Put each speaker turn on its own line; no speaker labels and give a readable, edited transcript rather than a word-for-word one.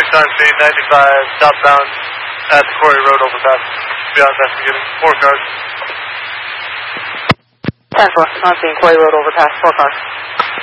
time speed 95 southbound at the Quarry Road overpass. Beyond investigating. 4 cars.
10-4, on scene, Quarry Road overpass, 4 cars.